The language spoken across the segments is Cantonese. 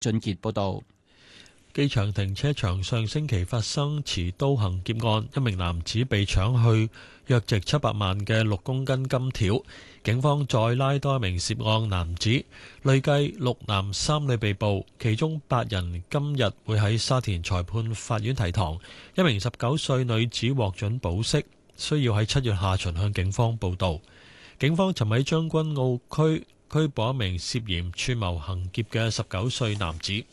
俊傑報導。 機場停車場上星期發生持刀行劫案，一名男子被搶去約值700萬嘅6公斤金條，警方再拉多一名涉案男子，累計6男3女被捕，其中8人今日會喺沙田裁判法院提堂，一名19歲女子獲准保釋，需要喺7月下旬向警方報到。警方尋喺將軍澳區拘捕一名涉嫌串謀行劫嘅19歲男子。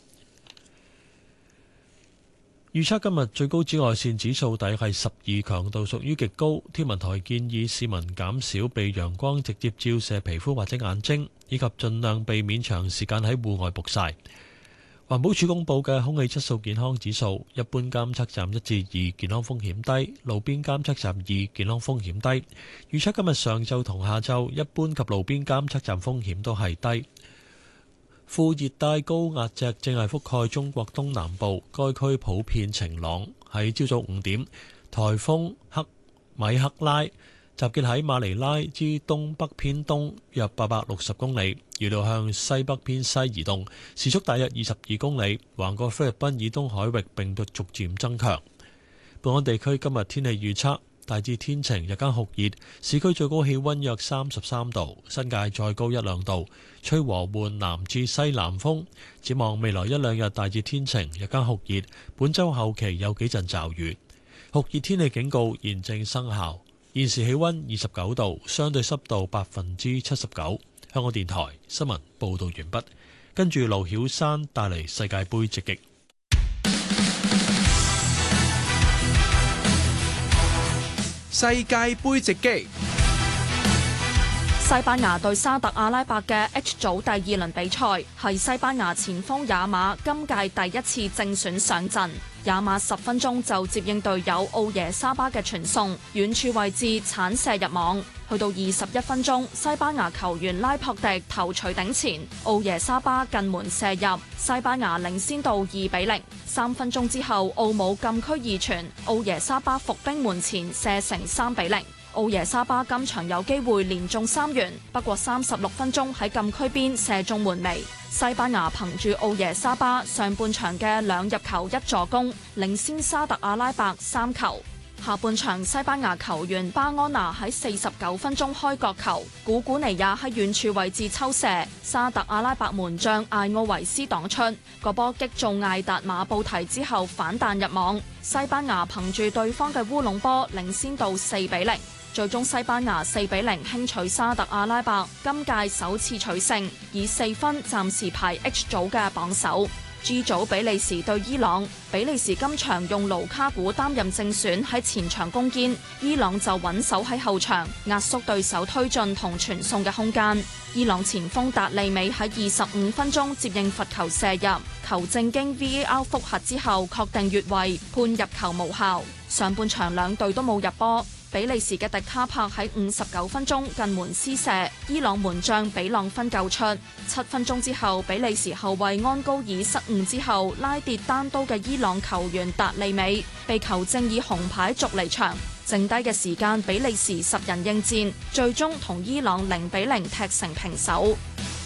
預測今日最高紫外線指數大約係12，強度屬於極高。天文台建議市民減少被陽光直接照射皮膚或者眼睛，以及盡量避免長時間喺戶外曝曬。環保署公布嘅空氣質素健康指數，一般監測站1至2，健康風險低；路邊監測站2，健康風險低。預測今日上晝同下晝，一般及路邊監測站風險都係低。副熱帶高壓脊正係覆蓋中國東南部，該區普遍晴朗。喺朝早5點，颱風米克拉集結喺馬尼拉之東北偏東約860公里，預料向西北偏西移動，時速大約22公里，橫過菲律賓以東海域並逐漸增強。本港地區今日天氣預測。大致天晴，日間酷熱，市區最高氣溫約33度，新界再高1-2度，吹和緩南至西南風。展望未來1-2日大致天晴，日間酷熱，本週後期有幾陣驟雨。酷熱天氣警告現正生效。現時氣溫29度，相對濕度79%。香港電台新聞報道完畢，跟住盧曉山帶嚟世界盃直擊。 世界盃直擊， 西班牙對沙特阿拉伯嘅 H 組第2輪比賽，係西班牙前鋒也馬今屆第一次正選上陣。也馬10分鐘就接應隊友奧耶沙巴嘅傳送，遠處位置鏟射入網。去到21分鐘，西班牙球員拉珀迪頭槌頂前，奧耶沙巴近門射入，西班牙領先到2-0。3分鐘之後，奧姆禁區2傳，奧耶沙巴伏兵門前射成3-0。奧耶沙巴今場有機會連中3元，不過36分鐘喺禁區邊射中門楣。西班牙憑住奧耶沙巴上半場嘅2入球1助攻，領先沙特阿拉伯3球。下半場西班牙球員巴安拿喺49分鐘開角球，古古尼亞喺遠處位置抽射，沙特阿拉伯門將艾奧維斯擋出，個波擊中艾達馬布提之後反彈入網。西班牙憑住對方嘅烏龍波領先到4-0。最終西班牙4-0輕取沙特阿拉伯，今屆首次取勝，以4分暫時排 H 組嘅榜首。G 組比利時對伊朗，比利時今場用盧卡古擔任正選喺前場攻堅，伊朗就穩守喺後場壓縮對手推進同傳送嘅空間。伊朗前鋒達利美喺25分鐘接應罰球射入，球證經 VAR 複核之後確定越位，判入球無效。上半場兩隊都冇入波。比利時嘅迪卡柏喺59分鐘近門施射，伊朗門將比朗芬救出。7分鐘之後，比利時後衛安高爾失誤之後拉跌單刀嘅伊朗球員達利美，被球證以紅牌逐離場。剩低嘅時間，比利時10人應戰，最終同伊朗0-0踢成平手。